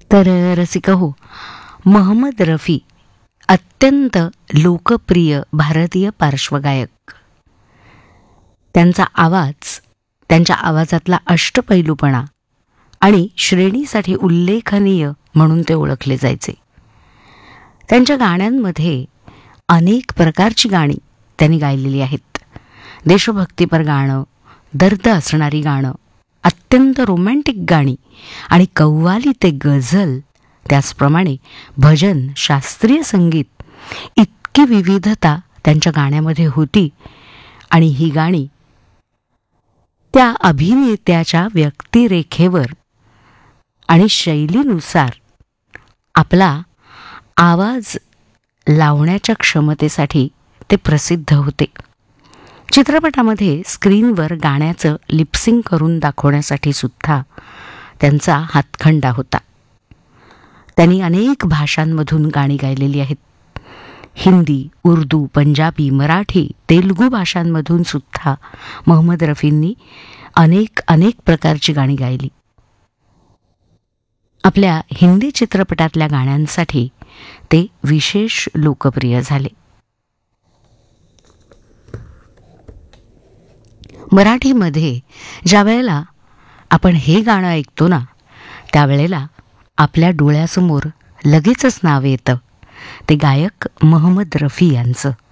तर रसिका हो, मोहम्मद रफी अत्यंत लोकप्रिय भारतीय पार्श्वगायक. त्यांच्या आवाजातला अष्टपैलूपणा आणि श्रेणीसाठी उल्लेखनीय म्हणून ते ओळखले जायचे. त्यांच्या गाण्यांमध्ये अनेक प्रकारची गाणी त्यांनी गायलेली आहेत. देशभक्तीपर गाणं, दर्द असणारी गाणं, अत्यंत रोमॅन्टिक गाणी आणि कव्वाली ते गझल, त्याचप्रमाणे भजन, शास्त्रीय संगीत, इतकी विविधता त्यांच्या गाण्यामध्ये होती. आणि ही गाणी त्या अभिनेत्याच्या व्यक्तिरेखेवर आणि शैलीनुसार आपला आवाज लावण्याच्या क्षमतेसाठी ते प्रसिद्ध होते. चित्रपटामध्ये स्क्रीनवर गाण्याचं लिपसिंग करून दाखवण्यासाठी सुद्धा त्यांचा हातखंडा होता. त्यांनी अनेक भाषांमधून गाणी गायलेली आहेत. हिंदी, उर्दू, पंजाबी, मराठी, तेलुगू भाषांमधून सुद्धा मोहम्मद रफींनी अनेक प्रकारची गाणी गायली. आपल्या हिंदी चित्रपटातल्या गाण्यांसाठी ते विशेष लोकप्रिय झाले. मराठीमध्ये ज्या वेळेला आपण हे गाणं ऐकतो ना, त्यावेळेला आपल्या डोळ्यासमोर लगेचच नाव येतं ते गायक मोहम्मद रफी यांचं.